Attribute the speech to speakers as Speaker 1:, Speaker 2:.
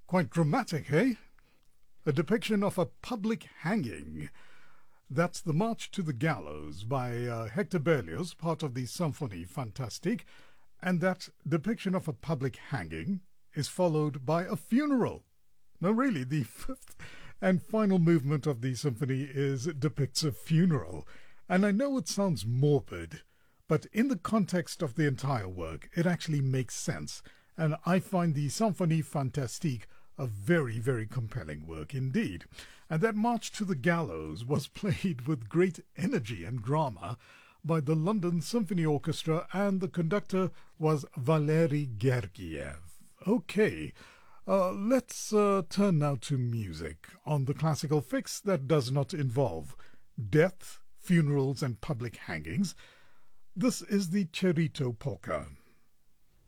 Speaker 1: Quite dramatic, eh? A depiction of a public hanging. That's the March to the Gallows by Hector Berlioz, part of the Symphonie Fantastique, and that depiction of a public hanging is followed by a funeral. No, really, the fifth and final movement of the symphony depicts a funeral. And I know it sounds morbid, but in the context of the entire work, it actually makes sense. And I find the Symphonie Fantastique a very, very compelling work indeed. And that March to the Gallows was played with great energy and drama by the London Symphony Orchestra, and the conductor was Valery Gergiev. Okay, let's turn now to music on the classical fix that does not involve death, funerals, and public hangings. This is the Cerrito Polka.